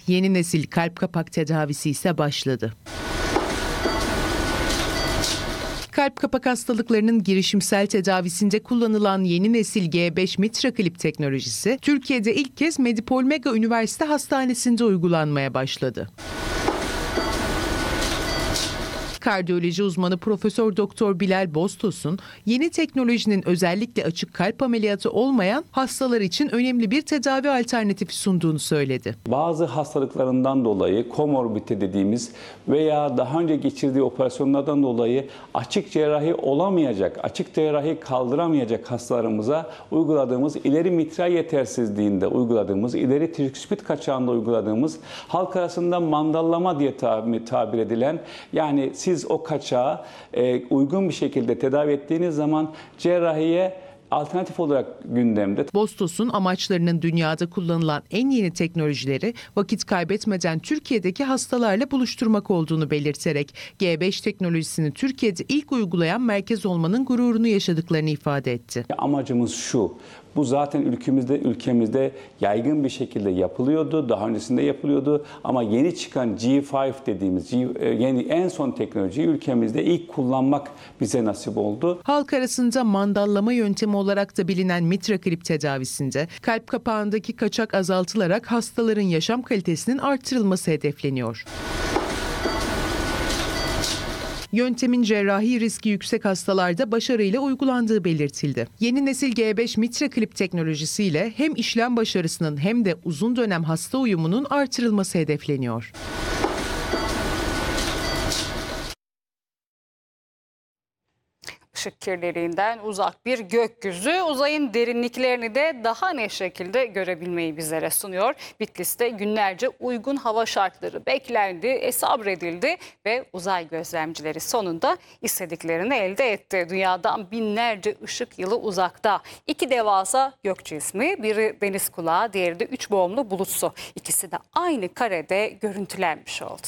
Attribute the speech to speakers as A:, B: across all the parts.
A: Yeni nesil kalp kapak tedavisi ise başladı. Kalp kapak hastalıklarının girişimsel tedavisinde kullanılan yeni nesil G5 mitraklip teknolojisi, Türkiye'de ilk kez Medipol Mega Üniversite Hastanesi'nde uygulanmaya başladı. Kardiyoloji uzmanı Profesör Doktor Bilal Bostos'un yeni teknolojinin özellikle açık kalp ameliyatı olmayan hastalar için önemli bir tedavi alternatifi sunduğunu söyledi.
B: Bazı hastalıklarından dolayı komorbidite dediğimiz veya daha önce geçirdiği operasyonlardan dolayı açık cerrahi olamayacak, açık cerrahi kaldıramayacak hastalarımıza uyguladığımız ileri mitral yetersizliğinde uyguladığımız, ileri triksipit kaçağında uyguladığımız, halk arasında mandallama diye tabir edilen, yani siz o kaçağı uygun bir şekilde tedavi ettiğiniz zaman cerrahiye alternatif olarak gündemde.
A: Bostos'un amaçlarının dünyada kullanılan en yeni teknolojileri vakit kaybetmeden Türkiye'deki hastalarla buluşturmak olduğunu belirterek G5 teknolojisini Türkiye'de ilk uygulayan merkez olmanın gururunu yaşadıklarını ifade etti.
B: Amacımız şu. Bu zaten ülkemizde yaygın bir şekilde yapılıyordu. Daha öncesinde yapılıyordu. Ama yeni çıkan G5 dediğimiz yeni en son teknolojiyi ülkemizde ilk kullanmak bize nasip oldu.
A: Halk arasında mandallama yöntemi olarak da bilinen mitraklip tedavisinde kalp kapağındaki kaçak azaltılarak hastaların yaşam kalitesinin artırılması hedefleniyor. Yöntemin cerrahi riski yüksek hastalarda başarıyla uygulandığı belirtildi. Yeni nesil G5 mitraklip teknolojisiyle hem işlem başarısının hem de uzun dönem hasta uyumunun artırılması hedefleniyor.
C: Işık kirliliğinden uzak bir gökyüzü, uzayın derinliklerini de daha net şekilde görebilmeyi bizlere sunuyor. Bitlis'te günlerce uygun hava şartları beklendi, sabredildi ve uzay gözlemcileri sonunda istediklerini elde etti. Dünyadan binlerce ışık yılı uzakta. İki devasa gök cismi, biri deniz kulağı, diğeri de 3 boğumlu bulut su. İkisi de aynı karede görüntülenmiş oldu.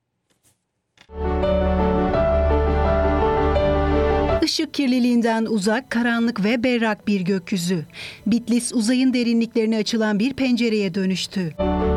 D: Işık kirliliğinden uzak, karanlık ve berrak bir gökyüzü. Bitlis uzayın derinliklerine açılan bir pencereye dönüştü.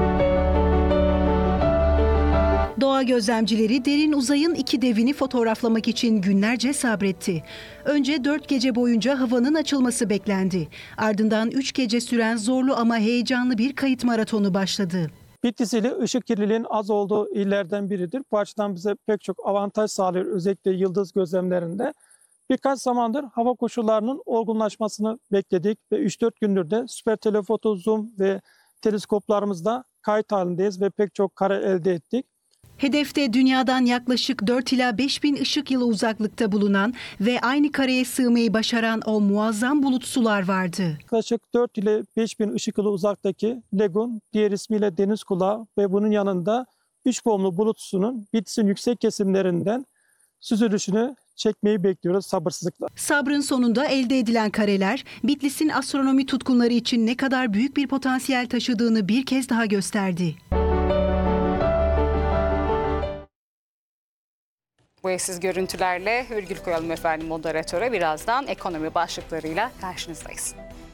D: Doğa gözlemcileri derin uzayın iki devini fotoğraflamak için günlerce sabretti. Önce 4 gece boyunca havanın açılması beklendi. Ardından 3 gece süren zorlu ama heyecanlı bir kayıt maratonu başladı.
E: Bitlis ili ışık kirliliğinin az olduğu illerden biridir. Bu açıdan bize pek çok avantaj sağlıyor, özellikle yıldız gözlemlerinde. Birkaç zamandır hava koşullarının olgunlaşmasını bekledik ve 3-4 gündür de süper telefoto, zoom ve teleskoplarımızda kayıt halindeyiz ve pek çok kare elde ettik.
D: Hedefte dünyadan yaklaşık 4 ila 5 bin ışık yılı uzaklıkta bulunan ve aynı kareye sığmayı başaran o muazzam bulut sular vardı.
E: Yaklaşık 4 ile 5 bin ışık yılı uzaktaki Legun, diğer ismiyle deniz kulağı ve bunun yanında 3 boğumlu bulut susunun Bitlis'in yüksek kesimlerinden süzülüşünü çekmeyi bekliyoruz sabırsızlıkla.
D: Sabrın sonunda elde edilen kareler, Bitlis'in astronomi tutkunları için ne kadar büyük bir potansiyel taşıdığını bir kez daha gösterdi.
C: Bu eşsiz görüntülerle virgül koyalım efendim moderatöre. Birazdan ekonomi başlıklarıyla karşınızdayız.